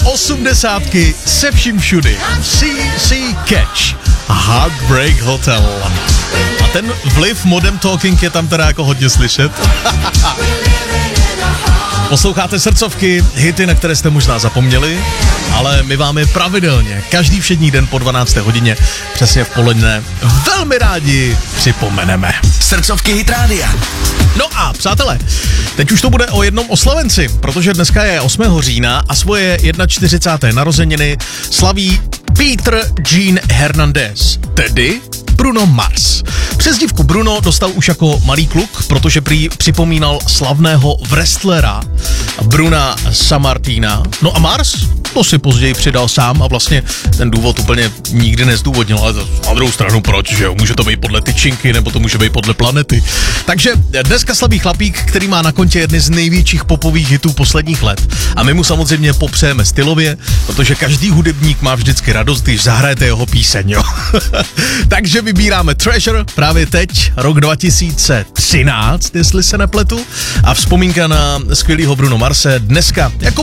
80 se vším všudy. CC Catch, Heartbreak Hotel. A ten vliv Modern Talking je tam teda jako hodně slyšet. Posloucháte srdcovky, hity, na které jste možná zapomněli, ale my vám je pravidelně, každý všední den po 12. hodině, přesně v poledne, velmi rádi připomeneme. Srdcovky Hit Rádia. No a přátelé, teď už to bude o jednom oslavenci, protože dneska je 8. října a svoje 41. narozeniny slaví Peter Gene Hernandez, tedy Bruno Mars. Přezdívku Bruno dostal už jako malý kluk, protože prý připomínal slavného wrestlera Bruna Sammartina. No a Mars to si později přidal sám a vlastně ten důvod úplně nikdy nezdůvodnil, ale na druhou stranu proč, že jo? Může to být podle tyčinky, nebo to může být podle planety. Takže dneska slaví chlapík, který má na kontě jedny z největších popových hitů posledních let. A my mu samozřejmě popřejeme stylově, protože každý hudebník má vždycky radost, když zahrajete jeho píseň, jo? Takže vybíráme Treasure právě teď, rok 2013, jestli se nepletu. A vzpomínka na skvělýho Bruno Marse dneska jako